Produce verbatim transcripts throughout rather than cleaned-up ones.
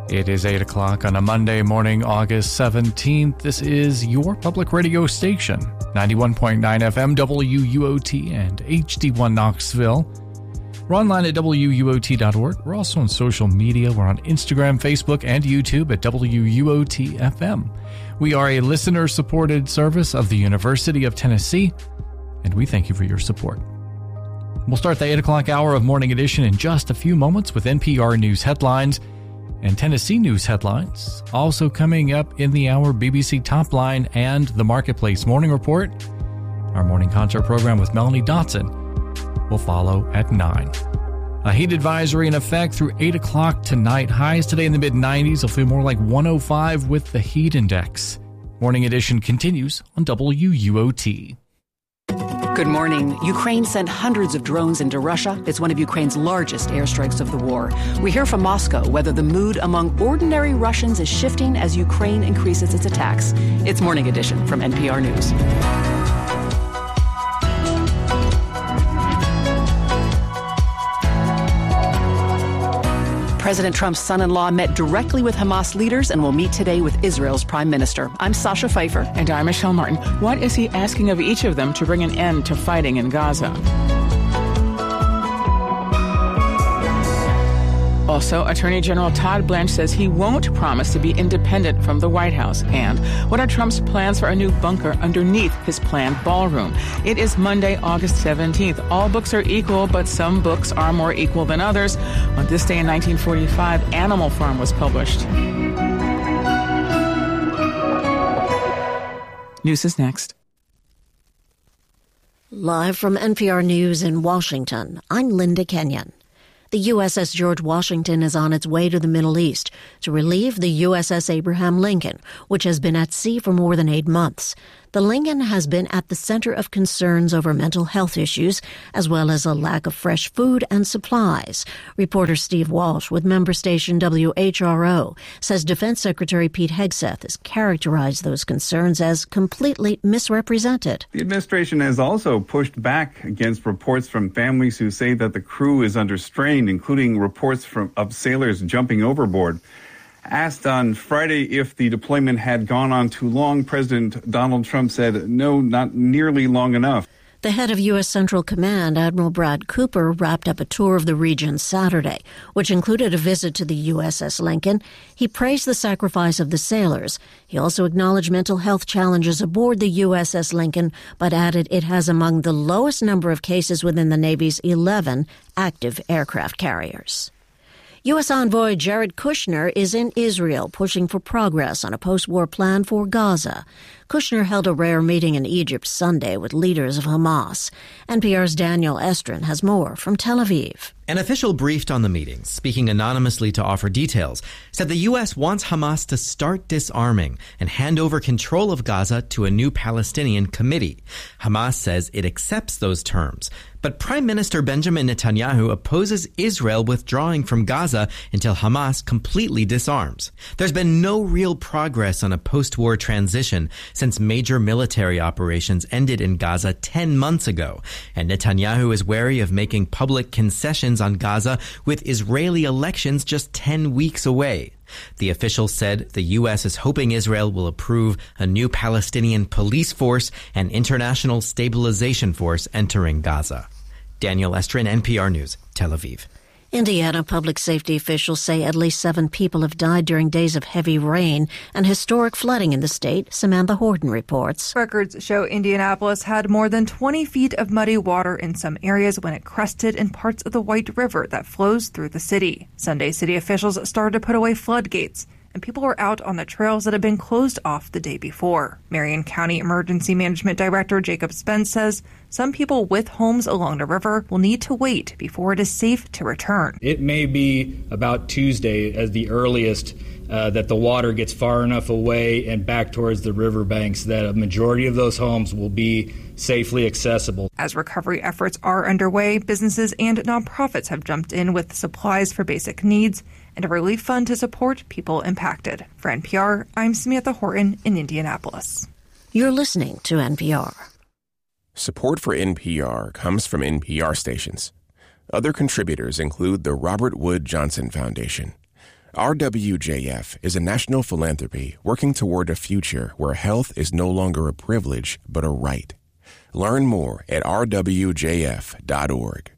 It is eight o'clock on a Monday morning, August seventeenth. This is your public radio station, ninety-one point nine F M, W U O T, and H D one Knoxville. We're online at W U O T dot org. We're also on social media. We're on Instagram, Facebook, and YouTube at W U O T F M. We are a listener-supported service of the University of Tennessee, and we thank you for your support. We'll start the eight o'clock hour of Morning Edition in just a few moments with N P R News headlines and Tennessee news headlines. Also coming up in the hour, B B C Top Line and the Marketplace Morning Report. Our morning concert program with Melanie Dotson will follow at nine. A heat advisory in effect through eight o'clock tonight. Highs today in the mid nineties. It'll feel more like one oh five with the heat index. Morning Edition continues on W U O T. Good morning. Ukraine sent hundreds of drones into Russia. It's one of Ukraine's largest airstrikes of the war. We hear from Moscow whether the mood among ordinary Russians is shifting as Ukraine increases its attacks. It's Morning Edition from N P R News. President Trump's son-in-law met directly with Hamas leaders and will meet today with Israel's prime minister. I'm Sasha Pfeiffer. And I'm Michelle Martin. What is he asking of each of them to bring an end to fighting in Gaza? Also, Attorney General Todd Blanche says he won't promise to be independent from the White House. And what are Trump's plans for a new bunker underneath his planned ballroom? It is Monday, August seventeenth. All books are equal, but some books are more equal than others. On this day in nineteen forty-five, Animal Farm was published. News is next. Live from N P R News in Washington, I'm Linda Kenyon. The U S S George Washington is on its way to the Middle East to relieve the U S S Abraham Lincoln, which has been at sea for more than eight months. The Lincoln has been at the center of concerns over mental health issues, as well as a lack of fresh food and supplies. Reporter Steve Walsh with member station W H R O says Defense Secretary Pete Hegseth has characterized those concerns as completely misrepresented. The administration has also pushed back against reports from families who say that the crew is under strain, including reports from of sailors jumping overboard. Asked on Friday if the deployment had gone on too long, President Donald Trump said, no, not nearly long enough. The head of U S Central Command, Admiral Brad Cooper, wrapped up a tour of the region Saturday, which included a visit to the U S S Lincoln. He praised the sacrifice of the sailors. He also acknowledged mental health challenges aboard the U S S Lincoln, but added it has among the lowest number of cases within the Navy's eleven active aircraft carriers. U S Envoy Jared Kushner is in Israel pushing for progress on a post-war plan for Gaza. Kushner held a rare meeting in Egypt Sunday with leaders of Hamas. N P R's Daniel Estrin has more from Tel Aviv. An official briefed on the meeting, speaking anonymously to offer details, said the U S wants Hamas to start disarming and hand over control of Gaza to a new Palestinian committee. Hamas says it accepts those terms, but Prime Minister Benjamin Netanyahu opposes Israel withdrawing from Gaza until Hamas completely disarms. There's been no real progress on a post-war transition since major military operations ended in Gaza ten months ago, and Netanyahu is wary of making public concessions on Gaza with Israeli elections just ten weeks away. The official said the U S is hoping Israel will approve a new Palestinian police force and international stabilization force entering Gaza. Daniel Estrin, N P R News, Tel Aviv. Indiana public safety officials say at least seven people have died during days of heavy rain and historic flooding in the state. Samantha Horton reports. Records show Indianapolis had more than twenty feet of muddy water in some areas when it crested in parts of the White River that flows through the city. Sunday, city officials started to put away floodgates, and people were out on the trails that had been closed off the day before. Marion County Emergency Management Director Jacob Spence says some people with homes along the river will need to wait before it is safe to return. It may be about Tuesday as the earliest uh, that the water gets far enough away and back towards the riverbanks that a majority of those homes will be safely accessible. As recovery efforts are underway, businesses and nonprofits have jumped in with supplies for basic needs and a relief fund to support people impacted. For N P R, I'm Samantha Horton in Indianapolis. You're listening to N P R. Support for N P R comes from N P R stations. Other contributors include the Robert Wood Johnson Foundation, R W J F is a national philanthropy working toward a future where health is no longer a privilege, but a right. Learn more at r w j f dot org.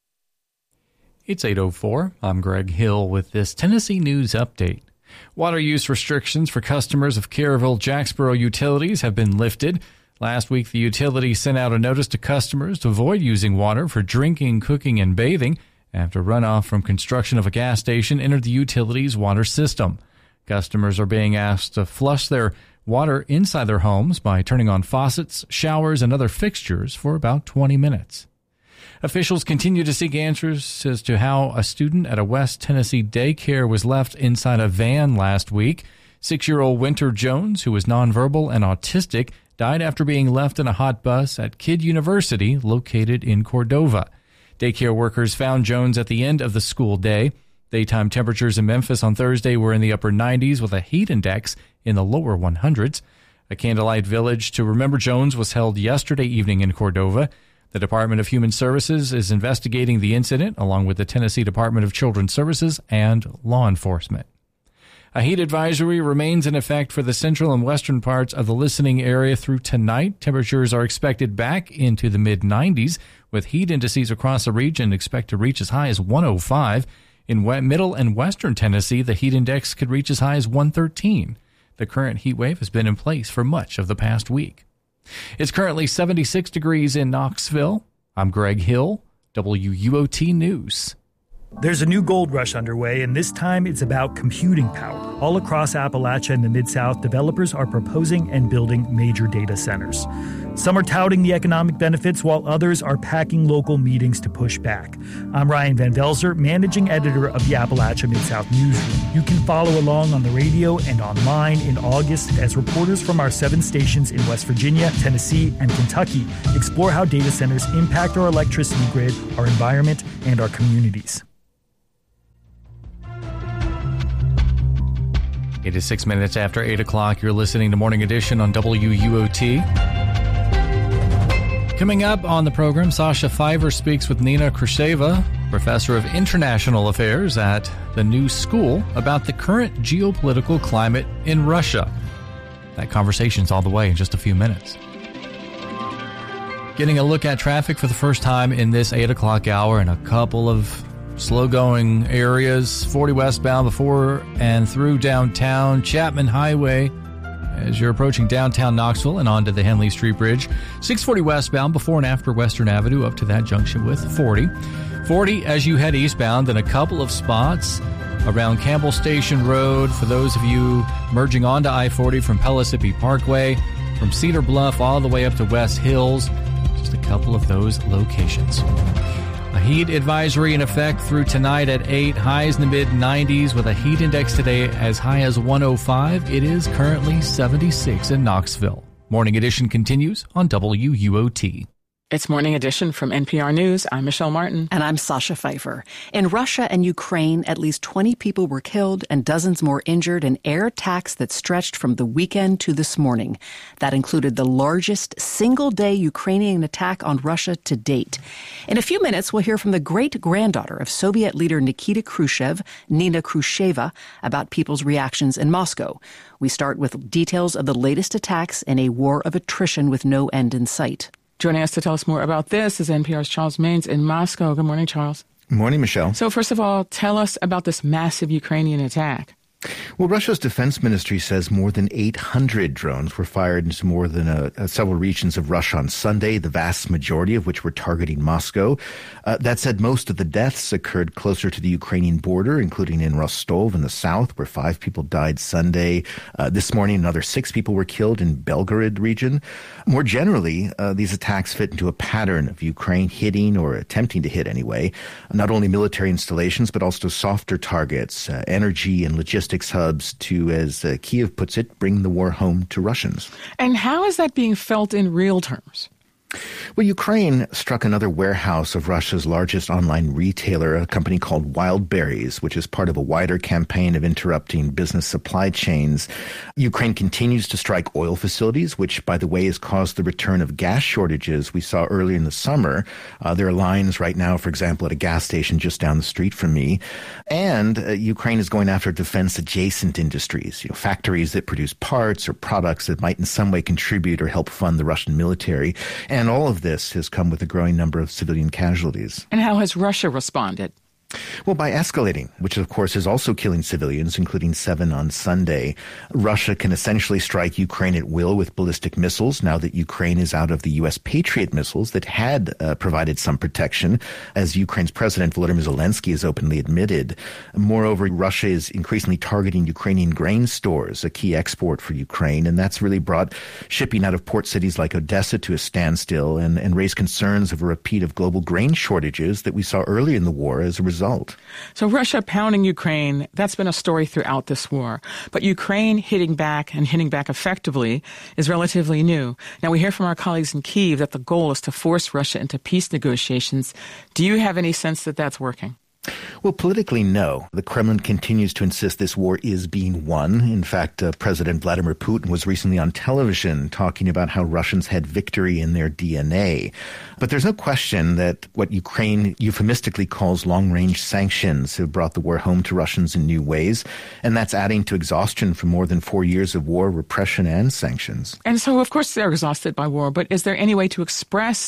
It's eight oh four. I'm Greg Hill with this Tennessee News Update. Water use restrictions for customers of Caryville-Jacksboro Utilities have been lifted. Last week, the utility sent out a notice to customers to avoid using water for drinking, cooking, and bathing after runoff from construction of a gas station entered the utility's water system. Customers are being asked to flush their water inside their homes by turning on faucets, showers, and other fixtures for about twenty minutes. Officials continue to seek answers as to how a student at a West Tennessee daycare was left inside a van last week. Six-year-old Winter Jones, who was nonverbal and autistic, died after being left in a hot bus at Kidd University, located in Cordova. Daycare workers found Jones at the end of the school day. Daytime temperatures in Memphis on Thursday were in the upper nineties with a heat index in the lower hundreds. A candlelight village to remember Jones was held yesterday evening in Cordova. The Department of Human Services is investigating the incident, along with the Tennessee Department of Children's Services and law enforcement. A heat advisory remains in effect for the central and western parts of the listening area through tonight. Temperatures are expected back into the mid nineties, with heat indices across the region expect to reach as high as one oh five. In middle and western Tennessee, the heat index could reach as high as one thirteen. The current heat wave has been in place for much of the past week. It's currently seventy-six degrees in Knoxville. I'm Greg Hill, W U O T News. There's a new gold rush underway, and this time it's about computing power. All across Appalachia and the Mid-South, developers are proposing and building major data centers. Some are touting the economic benefits, while others are packing local meetings to push back. I'm Ryan Van Velzer, managing editor of the Appalachia Mid-South Newsroom. You can follow along on the radio and online in August as reporters from our seven stations in West Virginia, Tennessee, and Kentucky explore how data centers impact our electricity grid, our environment, and our communities. It is six minutes after eight o'clock. You're listening to Morning Edition on W U O T. Coming up on the program, Sasha Fiver speaks with Nina Khrushcheva, professor of international affairs at the New School, about the current geopolitical climate in Russia. That conversation's all the way in just a few minutes. Getting a look at traffic for the first time in this eight o'clock hour in a couple of slow-going areas. forty westbound before and through downtown. Chapman Highway as you're approaching downtown Knoxville and onto the Henley Street Bridge. six forty westbound before and after Western Avenue up to that junction with forty. forty as you head eastbound in a couple of spots around Campbell Station Road for those of you merging onto I forty from Pellissippi Parkway, from Cedar Bluff all the way up to West Hills. Just a couple of those locations. A heat advisory in effect through tonight at eight. Highs in the mid nineties with a heat index today as high as one oh five. It is currently seventy-six in Knoxville. Morning Edition continues on W U O T. It's Morning Edition from N P R News. I'm Michelle Martin. And I'm Sasha Fifer. In Russia and Ukraine, at least twenty people were killed and dozens more injured in air attacks that stretched from the weekend to this morning. That included the largest single-day Ukrainian attack on Russia to date. In a few minutes, we'll hear from the great-granddaughter of Soviet leader Nikita Khrushchev, Nina Khrushcheva, about people's reactions in Moscow. We start with details of the latest attacks in a war of attrition with no end in sight. Joining us to tell us more about this is N P R's Charles Maines in Moscow. Good morning, Charles. Good morning, Michelle. So first of all, tell us about this massive Ukrainian attack. Well, Russia's defense ministry says more than eight hundred drones were fired into more than a, a several regions of Russia on Sunday, the vast majority of which were targeting Moscow. Uh, that said, most of the deaths occurred closer to the Ukrainian border, including in Rostov in the south, where five people died Sunday. Uh, this morning, another six people were killed in Belgorod region. More generally, uh, these attacks fit into a pattern of Ukraine hitting, or attempting to hit anyway, not only military installations, but also softer targets, uh, energy and logistics hubs to, as uh, Kiev puts it, bring the war home to Russians. And how is that being felt in real terms? Well, Ukraine struck another warehouse of Russia's largest online retailer, a company called Wildberries, which is part of a wider campaign of interrupting business supply chains. Ukraine continues to strike oil facilities, which, by the way, has caused the return of gas shortages we saw earlier in the summer. Uh, there are lines right now, for example, at a gas station just down the street from me. And uh, Ukraine is going after defense-adjacent industries, you know, factories that produce parts or products that might in some way contribute or help fund the Russian military. And all of this has come with a growing number of civilian casualties. And how has Russia responded? Well, by escalating, which of course is also killing civilians, including seven on Sunday. Russia can essentially strike Ukraine at will with ballistic missiles now that Ukraine is out of the U S Patriot missiles that had uh, provided some protection, as Ukraine's President Volodymyr Zelensky has openly admitted. Moreover, Russia is increasingly targeting Ukrainian grain stores, a key export for Ukraine, and that's really brought shipping out of port cities like Odessa to a standstill and, and raised concerns of a repeat of global grain shortages that we saw early in the war as a result. So Russia pounding Ukraine, that's been a story throughout this war. But Ukraine hitting back and hitting back effectively is relatively new. Now, we hear from our colleagues in Kyiv that the goal is to force Russia into peace negotiations. Do you have any sense that that's working? Well, politically, no. The Kremlin continues to insist this war is being won. In fact, uh, President Vladimir Putin was recently on television talking about how Russians had victory in their D N A. But there's no question that what Ukraine euphemistically calls long-range sanctions have brought the war home to Russians in new ways, and that's adding to exhaustion from more than four years of war, repression, and sanctions. And so, of course, they're exhausted by war, but is there any way to express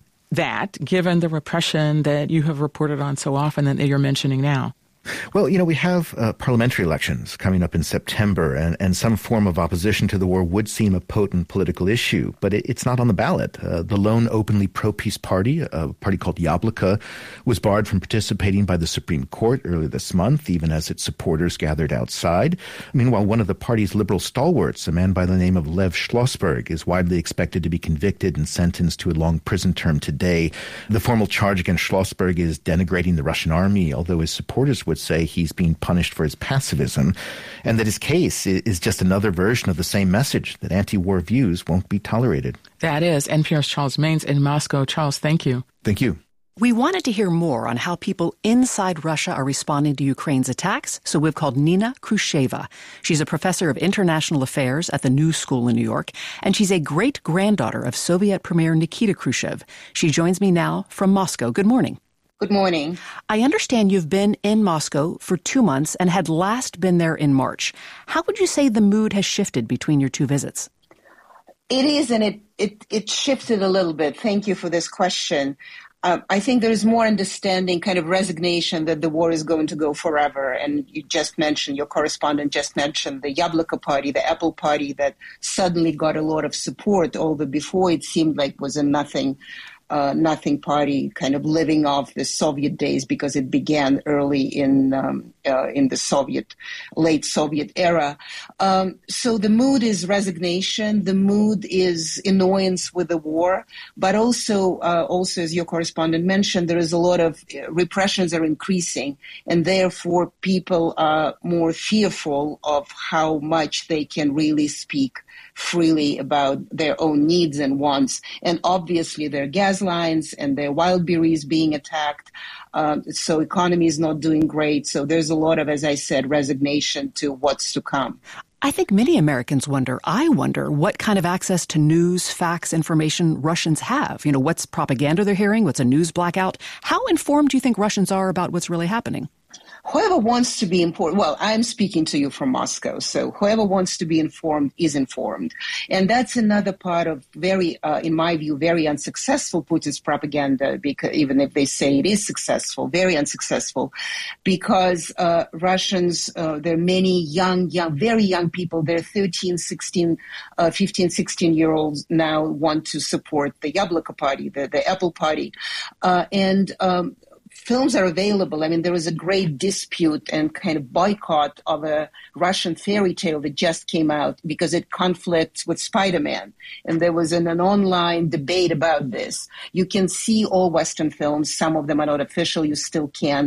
that, given the repression that you have reported on so often and that you're mentioning now? Well, you know, we have uh, parliamentary elections coming up in September, and, and some form of opposition to the war would seem a potent political issue, but it, it's not on the ballot. Uh, the lone openly pro-peace party, a party called Yabloko, was barred from participating by the Supreme Court earlier this month, even as its supporters gathered outside. Meanwhile, one of the party's liberal stalwarts, a man by the name of Lev Schlossberg, is widely expected to be convicted and sentenced to a long prison term today. The formal charge against Schlossberg is denigrating the Russian army, although his supporters would say he's being punished for his pacifism, and that his case is just another version of the same message that anti-war views won't be tolerated. That is N P R's Charles Maynes in Moscow. Charles, thank you. Thank you. We wanted to hear more on how people inside Russia are responding to Ukraine's attacks, so we've called Nina Khrushcheva. She's a professor of international affairs at the New School in New York, and she's a great-granddaughter of Soviet Premier Nikita Khrushchev. She joins me now from Moscow. Good morning. Good morning. I understand you've been in Moscow for two months and had last been there in March. How would you say the mood has shifted between your two visits? It is, and it, it, it shifted a little bit. Thank you for this question. Uh, I think there is more understanding, kind of resignation that the war is going to go forever. And you just mentioned, your correspondent just mentioned the Yabloko party, the Apple party that suddenly got a lot of support, although before it seemed like was a nothing Uh, nothing party, kind of living off the Soviet days because it began early in um, uh, in the Soviet, late Soviet era. Um, so the mood is resignation. The mood is annoyance with the war, but also, uh, also as your correspondent mentioned, there is a lot of uh, repressions are increasing, and therefore people are more fearful of how much they can really speak freely about their own needs and wants. And obviously there are gas lines and there are wild berries being attacked. Um, so economy is not doing great. So there's a lot of, as I said, resignation to what's to come. I think many Americans wonder, I wonder, what kind of access to news, facts, information Russians have. You know, what's propaganda they're hearing? What's a news blackout? How informed do you think Russians are about what's really happening? Whoever wants to be informed, well, I'm speaking to you from Moscow, so whoever wants to be informed is informed. And that's another part of very, uh, in my view, very unsuccessful Putin's propaganda, because even if they say it is successful, very unsuccessful, because uh, Russians, uh, there are many young, young, very young people, they're thirteen, sixteen, uh, fifteen, sixteen-year-olds now want to support the Yabloko party, the, the Apple party. Uh, and um Films are available. I mean, there was a great dispute and kind of boycott of a Russian fairy tale that just came out because it conflicts with Spider-Man. And there was an, an online debate about this. You can see all Western films. Some of them are not official. You still can.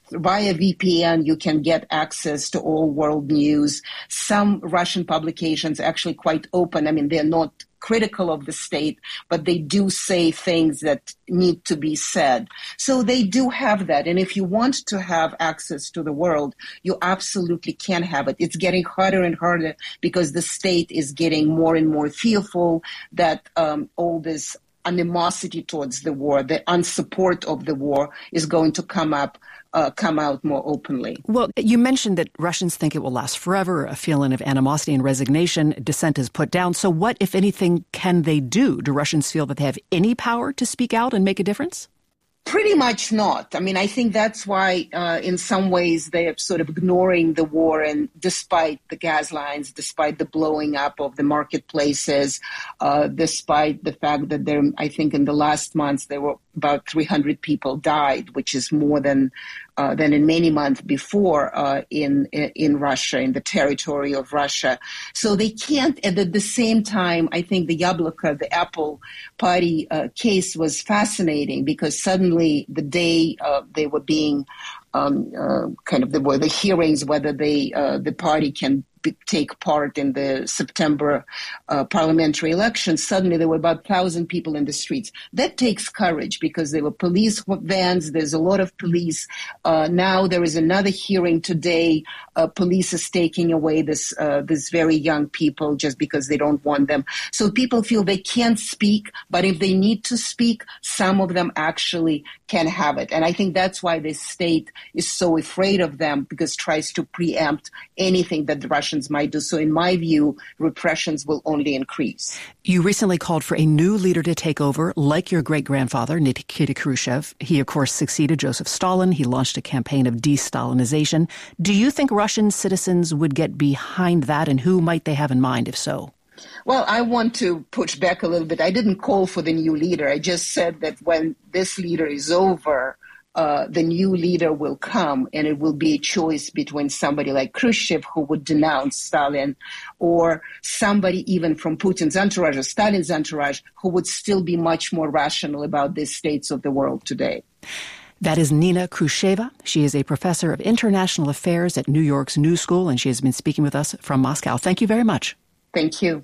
via V P N, you can get access to all world news. Some Russian publications are actually quite open. I mean, they're not critical of the state, but they do say things that need to be said. So they do have that. And if you want to have access to the world, you absolutely can have it. It's getting harder and harder because the state is getting more and more fearful that um, all this animosity towards the war, the unsupport of the war is going to come up, uh, come out more openly. Well, you mentioned that Russians think it will last forever, a feeling of animosity and resignation, dissent is put down. So what, if anything, can they do? Do Russians feel that they have any power to speak out and make a difference? Pretty much not. I mean, I think that's why, uh, in some ways, they are sort of ignoring the war. And despite the gas lines, despite the blowing up of the marketplaces, uh, despite the fact that there, I think in the last months, there were about three hundred people died, which is more than uh, than in many months before uh, in in Russia, in the territory of Russia. So they can't. And at the same time, I think the Yabloko, the Apple Party uh, case was fascinating because suddenly the day uh, they were being um, uh, kind of the, were the hearings whether they uh, the party can take part in the September uh, parliamentary election, suddenly there were about one thousand people in the streets. That takes courage because there were police vans. There's a lot of police. Uh, now there is another hearing today. Uh, police is taking away this uh, this very young people just because they don't want them. So people feel they can't speak, but if they need to speak, some of them actually can have it. And I think that's why this state is so afraid of them because it tries to preempt anything that the Russians might do. So in my view, repressions will only increase. You recently called for a new leader to take over, like your great-grandfather, Nikita Khrushchev. He, of course, succeeded Joseph Stalin. He launched a campaign of de-Stalinization. Do you think Russian citizens would get behind that, and who might they have in mind, if so? Well, I want to push back a little bit. I didn't call for the new leader. I just said that when this leader is over, Uh, the new leader will come, and it will be a choice between somebody like Khrushchev, who would denounce Stalin, or somebody even from Putin's entourage or Stalin's entourage, who would still be much more rational about the states of the world today. That is Nina Khrushcheva. She is a professor of international affairs at New York's New School, and she has been speaking with us from Moscow. Thank you very much. Thank you.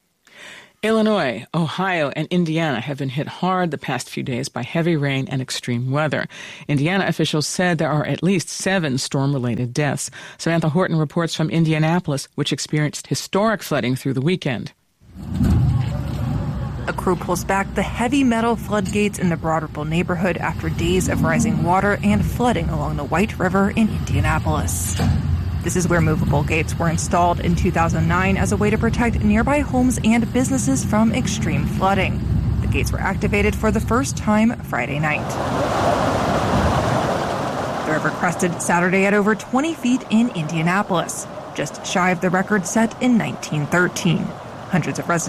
Illinois, Ohio, and Indiana have been hit hard the past few days by heavy rain and extreme weather. Indiana officials said there are at least seven storm-related deaths. Samantha Horton reports from Indianapolis, which experienced historic flooding through the weekend. A crew pulls back the heavy metal floodgates in the Broad Ripple neighborhood after days of rising water and flooding along the White River in Indianapolis. This is where movable gates were installed in two thousand nine as a way to protect nearby homes and businesses from extreme flooding. The gates were activated for the first time Friday night. The river crested Saturday at over twenty feet in Indianapolis, just shy of the record set in nineteen thirteen. Hundreds of residents